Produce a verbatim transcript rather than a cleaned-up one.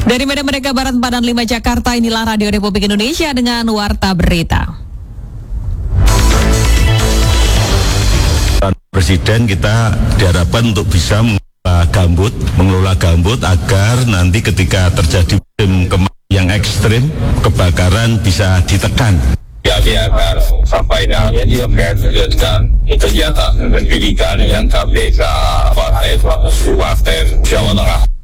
Dari Medan Merdeka Barat empat dan lima Jakarta, inilah Radio Republik Indonesia dengan Warta Berita. Presiden kita diharapkan untuk bisa mengelola gambut, mengelola gambut agar nanti ketika terjadi musim yang ekstrim, kebakaran bisa ditekan. Ya, agar sampai dengan melanjutkan kegiatan pendidikan yang K P K Partai Partai Jawa Tengah.